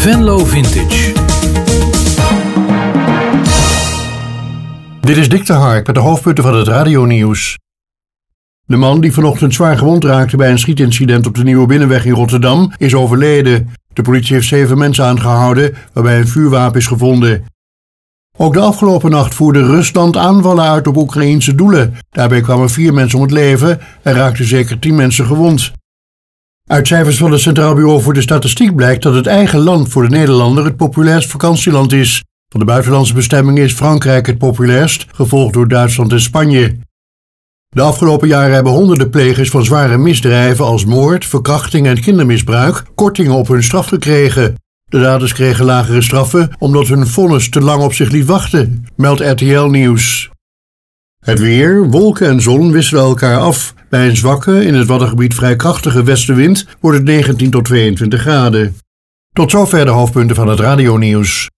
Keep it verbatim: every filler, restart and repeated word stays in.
Venlo Vintage. Dit is Dick de Hark met de hoofdpunten van het radionieuws. De man die vanochtend zwaar gewond raakte bij een schietincident op de Nieuwe Binnenweg in Rotterdam is overleden. De politie heeft zeven mensen aangehouden, waarbij een vuurwapen is gevonden. Ook de afgelopen nacht voerde Rusland aanvallen uit op Oekraïense doelen. Daarbij kwamen vier mensen om het leven en raakten zeker tien mensen gewond. Uit cijfers van het Centraal Bureau voor de Statistiek blijkt dat het eigen land voor de Nederlander het populairst vakantieland is. Van de buitenlandse bestemmingen is Frankrijk het populairst, gevolgd door Duitsland en Spanje. De afgelopen jaren hebben honderden plegers van zware misdrijven als moord, verkrachting en kindermisbruik kortingen op hun straf gekregen. De daders kregen lagere straffen omdat hun vonnis te lang op zich liet wachten, meldt R T L Nieuws. Het weer, wolken en zon wisselen elkaar af. Bij een zwakke, in het Waddengebied vrij krachtige westenwind wordt het negentien tot tweeëntwintig graden. Tot zover de hoofdpunten van het radionieuws.